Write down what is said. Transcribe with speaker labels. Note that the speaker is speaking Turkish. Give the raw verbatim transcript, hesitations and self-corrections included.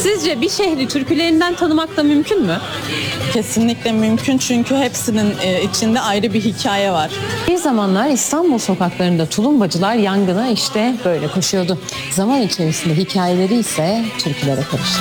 Speaker 1: Sizce bir şehri türkülerinden tanımak da mümkün mü?
Speaker 2: Kesinlikle mümkün çünkü hepsinin e, içinde ayrı bir hikaye var.
Speaker 1: Bir zamanlar İstanbul sokaklarında tulumbacılar yangına işte böyle koşuyordu. Zaman içerisinde hikayeleri ise türkülere karıştı.